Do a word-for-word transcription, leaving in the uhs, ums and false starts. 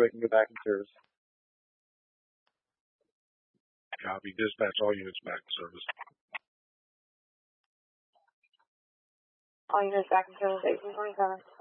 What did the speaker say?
it and go back in service. Copy. Dispatch all units back in service. All units back in service, eighteen twenty-seven.